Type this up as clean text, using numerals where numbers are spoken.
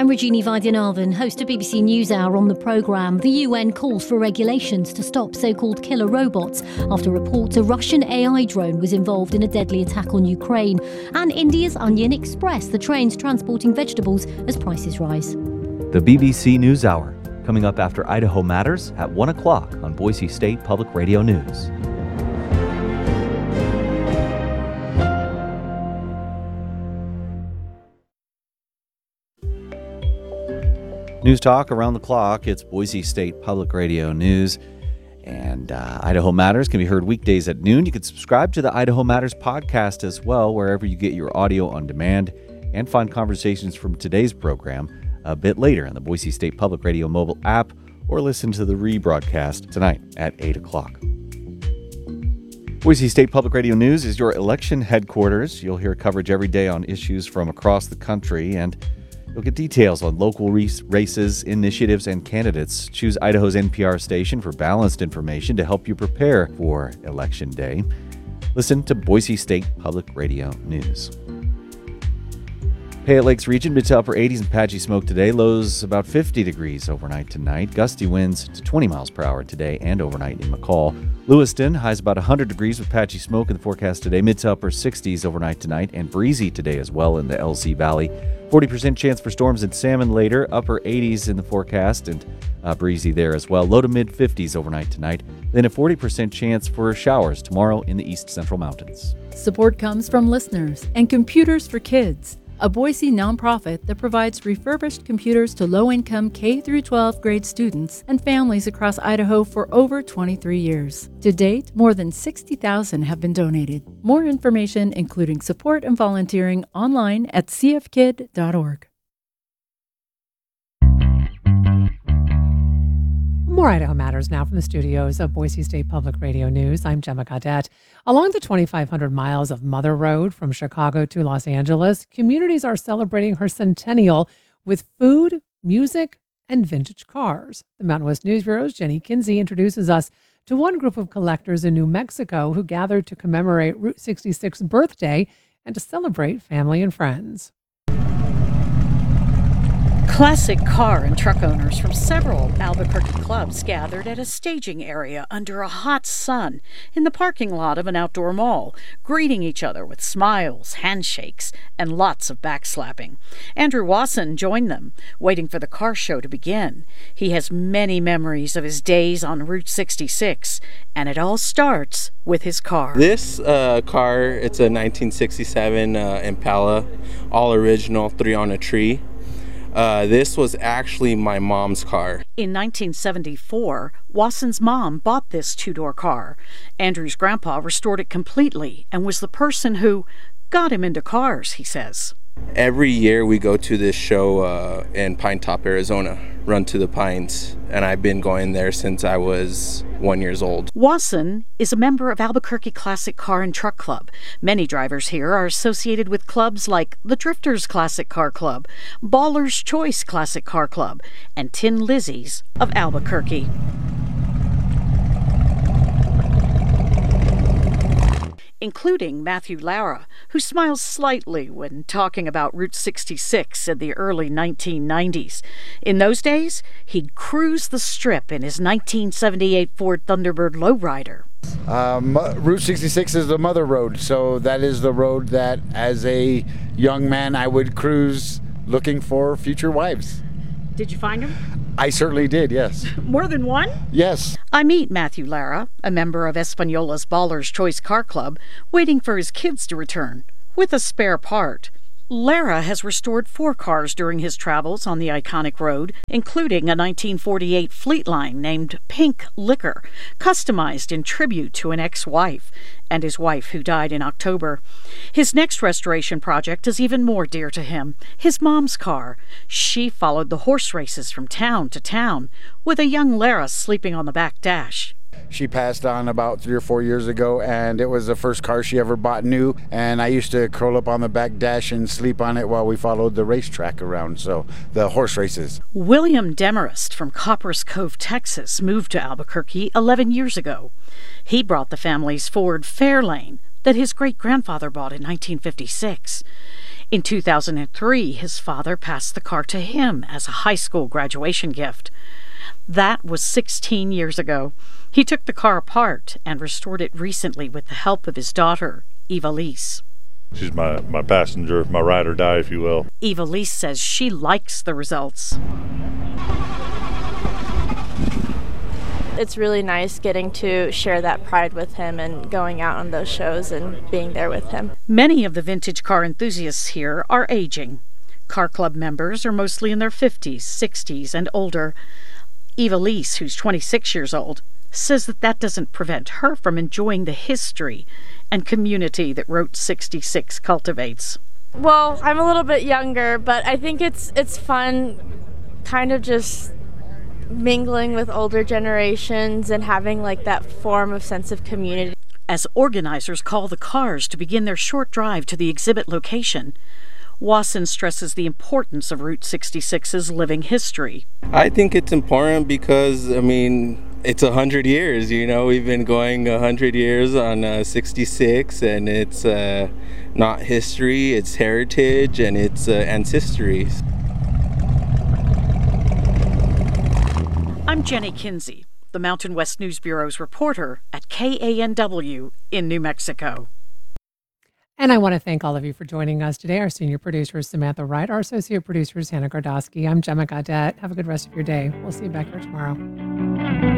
I'm Regina Vaidyanathan, host of BBC NewsHour. On the programme, the UN calls for regulations to stop so-called killer robots after reports a Russian AI drone was involved in a deadly attack on Ukraine. And India's Onion Express, the trains transporting vegetables as prices rise. The BBC NewsHour, coming up after Idaho Matters at 1 o'clock on Boise State Public Radio News. News Talk around the clock. It's Boise State Public Radio News. And Idaho Matters can be heard weekdays at noon. You can subscribe to the Idaho Matters podcast as well, wherever you get your audio on demand, and find conversations from today's program a bit later on the Boise State Public Radio mobile app, or listen to the rebroadcast tonight at 8 o'clock. Boise State Public Radio News is your election headquarters. You'll hear coverage every day on issues from across the country, and you'll get details on local races, initiatives, and candidates. Choose Idaho's NPR station for balanced information to help you prepare for Election Day. Listen to Boise State Public Radio News. Payette Lakes region, mid to upper 80s and patchy smoke today. Lows about 50 degrees overnight tonight. Gusty winds to 20 miles per hour today and overnight in McCall. Lewiston, highs about 100 degrees with patchy smoke in the forecast today. Mid to upper 60s overnight tonight, and breezy today as well in the LC Valley. 40% chance for storms in Salmon later. Upper 80s in the forecast and breezy there as well. Low to mid 50s overnight tonight. Then a 40% chance for showers tomorrow in the East Central Mountains. Support comes from listeners and Computers for Kids, a Boise nonprofit that provides refurbished computers to low-income K-12 grade students and families across Idaho for over 23 years. To date, more than 60,000 have been donated. More information, including support and volunteering, online at cfkid.org. More Idaho Matters now from the studios of Boise State Public Radio News. I'm Gemma Gaudette. Along the 2,500 miles of Mother Road from Chicago to Los Angeles, communities are celebrating her centennial with food, music, and vintage cars. The Mountain West News Bureau's Jenny Kinsey introduces us to one group of collectors in New Mexico who gathered to commemorate Route 66's birthday and to celebrate family and friends. Classic car and truck owners from several Albuquerque clubs gathered at a staging area under a hot sun in the parking lot of an outdoor mall, greeting each other with smiles, handshakes, and lots of backslapping. Andrew Wasson joined them, waiting for the car show to begin. He has many memories of his days on Route 66, and it all starts with his car. This car, it's a 1967 Impala, all original, 3 on a tree. This was actually my mom's car. In 1974, Wasson's mom bought this two-door car. Andrew's grandpa restored it completely and was the person who got him into cars, he says. Every year we go to this show in Pine Top, Arizona, Run to the Pines, and I've been going there since I was 1 year old. Wasson is a member of Albuquerque Classic Car and Truck Club. Many drivers here are associated with clubs like the Drifters Classic Car Club, Baller's Choice Classic Car Club, and Tin Lizzy's of Albuquerque. Including Matthew Lara, who smiles slightly when talking about Route 66 in the early 1990s. In those days, he'd cruise the strip in his 1978 Ford Thunderbird lowrider. Route 66 is the mother road, so that is the road that, as a young man, I would cruise looking for future wives. Did you find him? I certainly did, yes. More than one? Yes. I meet Matthew Lara, a member of Espanola's Baller's Choice Car Club, waiting for his kids to return, with a spare part. Lara has restored 4 cars during his travels on the iconic road, including a 1948 Fleetline named Pink Liquor, customized in tribute to an ex-wife, and his wife who died in October. His next restoration project is even more dear to him, his mom's car. She followed the horse races from town to town, with a young Lara sleeping on the back dash. She passed on about 3 or 4 years ago, and it was the first car she ever bought new, and I used to curl up on the back dash and sleep on it while we followed the racetrack around, so the horse races. William Demarest from Copperas Cove, Texas, moved to Albuquerque 11 years ago. He brought the family's Ford Fairlane that his great-grandfather bought in 1956. In 2003, his father passed the car to him as a high school graduation gift. That was 16 years ago. He took the car apart and restored it recently with the help of his daughter, Eva Lise. She's my passenger, my ride or die, if you will. Eva Lise says she likes the results. It's really nice getting to share that pride with him and going out on those shows and being there with him. Many of the vintage car enthusiasts here are aging. Car Club members are mostly in their 50s, 60s, and older. Eva Lise, who's 26 years old, says that doesn't prevent her from enjoying the history and community that Route 66 cultivates. Well, I'm a little bit younger, but I think it's fun kind of just mingling with older generations and having like that form of sense of community. As organizers call the cars to begin their short drive to the exhibit location, Wasson stresses the importance of Route 66's living history. I think it's important because, it's 100 years, we've been going 100 years on 66, and it's not history, it's heritage, and it's ancestry. I'm Jenny Kinsey, the Mountain West News Bureau's reporter at KANW in New Mexico. And I want to thank all of you for joining us today. Our senior producer is Samantha Wright. Our associate producer is Hannah Gardosky. I'm Gemma Gaudette. Have a good rest of your day. We'll see you back here tomorrow.